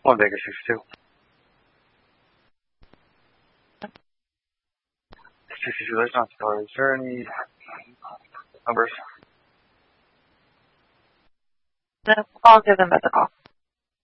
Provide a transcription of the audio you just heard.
1 Vegas 62. 62, there's not stars. Is there any numbers? No, I'll give them both a call.